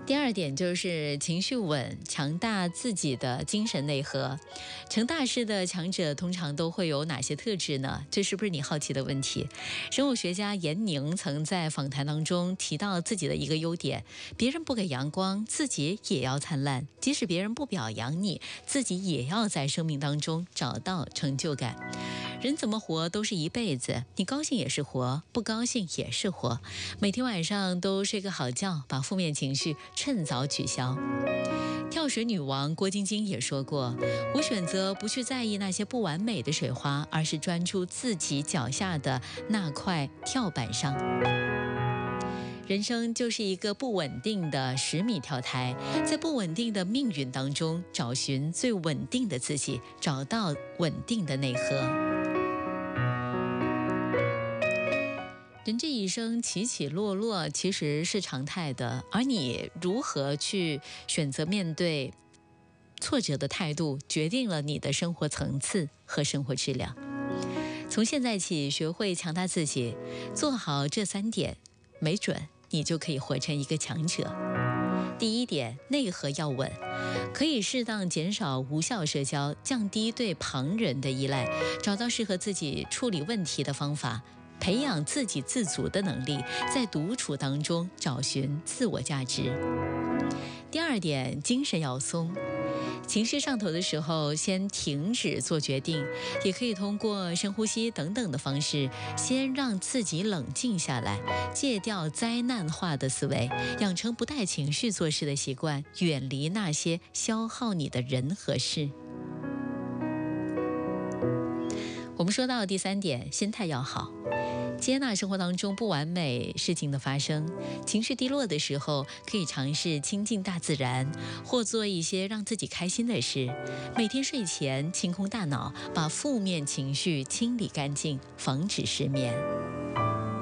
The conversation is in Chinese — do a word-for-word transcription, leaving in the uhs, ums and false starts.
第二点就是情绪稳，强大自己的精神内核。成大事的强者通常都会有哪些特质呢？这是不是你好奇的问题？生物学家严宁曾在访谈当中提到自己的一个优点：别人不给阳光，自己也要灿烂；即使别人不表扬你，自己也要在生命当中找到成就感。人怎么活都是一辈子，你高兴也是活，不高兴也是活。每天晚上都睡个好觉，把负面情绪趁早取消。跳水女王郭晶晶也说过，我选择不去在意那些不完美的水花，而是专注自己脚下的那块跳板上。人生就是一个不稳定的十米跳台，在不稳定的命运当中找寻最稳定的自己，找到稳定的内核。人这一生起起落落其实是常态的，而你如何去选择面对挫折的态度，决定了你的生活层次和生活质量。从现在起，学会强大自己，做好这三点，没准你就可以活成一个强者。第一点，内核要稳，可以适当减少无效社交，降低对旁人的依赖，找到适合自己处理问题的方法，培养自给自足的能力，在独处当中找寻自我价值。第二点，精神要松，情绪上头的时候先停止做决定，也可以通过深呼吸等等的方式，先让自己冷静下来，戒掉灾难化的思维，养成不带情绪做事的习惯，远离那些消耗你的人和事。我们说到第三点，心态要好，接纳生活当中不完美事情的发生，情绪低落的时候，可以尝试亲近大自然，或做一些让自己开心的事。每天睡前清空大脑，把负面情绪清理干净，防止失眠。